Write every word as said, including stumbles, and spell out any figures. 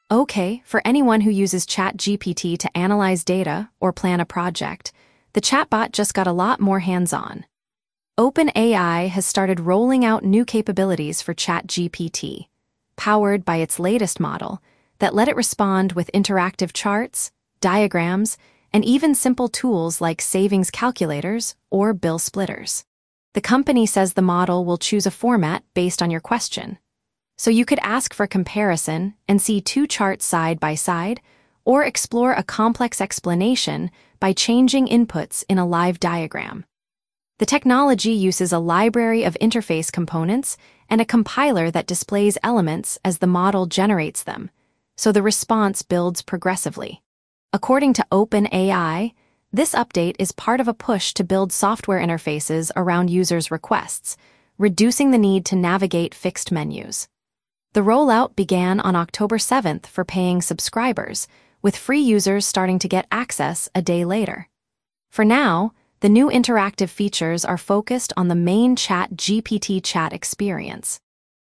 Okay, for anyone who uses ChatGPT to analyze data or plan a project, the chatbot just got a lot more hands-on. OpenAI has started rolling out new capabilities for ChatGPT, powered by its latest model, that let it respond with interactive charts, diagrams, and even simple tools like savings calculators or bill splitters. The company says the model will choose a format based on your question. So you could ask for comparison and see two charts side by side, or explore a complex explanation by changing inputs in a live diagram. The technology uses a library of interface components and a compiler that displays elements as the model generates them, so the response builds progressively. According to OpenAI, this update is part of a push to build software interfaces around users' requests, reducing the need to navigate fixed menus. The rollout began on October seventh for paying subscribers, with free users starting to get access a day later. For now, the new interactive features are focused on the main ChatGPT chat experience.